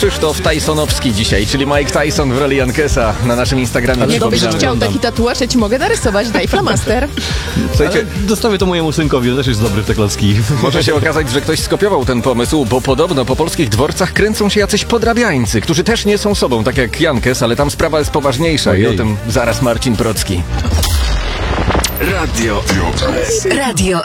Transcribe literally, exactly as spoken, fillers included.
Krzysztof Tysonowski dzisiaj, czyli Mike Tyson w roli Jankesa na naszym Instagramie. Jak byś chciał wyglądam. taki tatuaż, ja ci mogę narysować, daj flamaster. Słuchajcie, Dostawię to mojemu synkowi, on też jest dobry w te klocki. może się okazać, że ktoś skopiował ten pomysł, bo podobno po polskich dworcach kręcą się jacyś podrabiańcy, którzy też nie są sobą, tak jak Jankes, ale tam sprawa jest poważniejsza. Ojej. I o tym zaraz Marcin Procki. Radio. Radio